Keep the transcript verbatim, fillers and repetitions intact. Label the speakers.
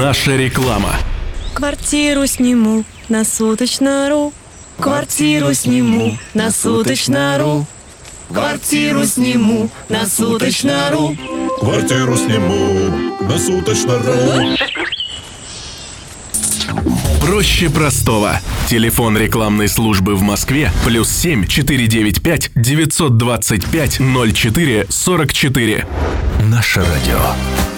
Speaker 1: Наша реклама.
Speaker 2: Квартиру сниму на суточно.ру. Квартиру сниму на суточно.ру. Квартиру сниму на суточно.ру.
Speaker 3: Квартиру сниму на суточно.ру.
Speaker 1: Проще простого. Телефон рекламной службы в Москве плюс семь четыре девять пять девятьсот двадцать пять ноль четыре сорок четыре. Наше радио.